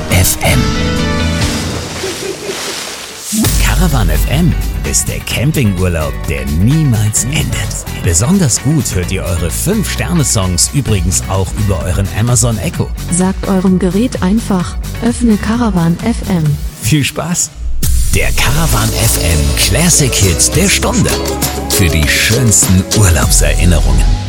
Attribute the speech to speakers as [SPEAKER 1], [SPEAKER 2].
[SPEAKER 1] FM. Caravan FM ist der Campingurlaub, der niemals endet. Besonders gut hört ihr eure 5-Sterne-Songs übrigens auch über euren Amazon Echo.
[SPEAKER 2] Sagt eurem Gerät einfach, öffne Caravan FM.
[SPEAKER 1] Viel Spaß! Der Caravan FM Classic Hit der Stunde. Für die schönsten Urlaubserinnerungen.